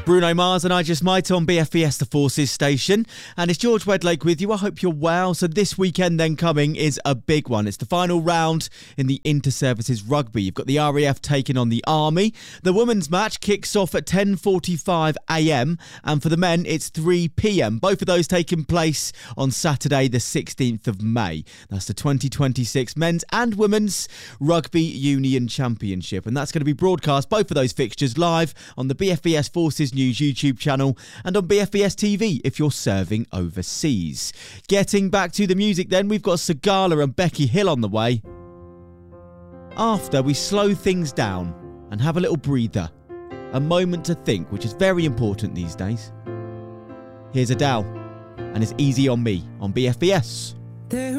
Bruno Mars and I Just Might on BFBS, the Forces station. And it's George Wedlake with you. I hope you're well. So this weekend then coming is a big one. It's the final round in the Inter-Services Rugby. You've got the RAF taking on the Army. The women's match kicks off at 10:45am. And for the men, it's 3pm. Both of those taking place on Saturday, the 16th of May. That's the 2026 Men's and Women's Rugby Union Championship. And that's going to be broadcast, both of those fixtures, live on the BFBS Forces News YouTube channel and on BFBS TV if you're serving overseas. Getting back to the music then, we've got Sigala and Becky Hill on the way. After we slow things down and have a little breather, a moment to think, which is very important these days. Here's Adele, and it's Easy on Me on BFBS.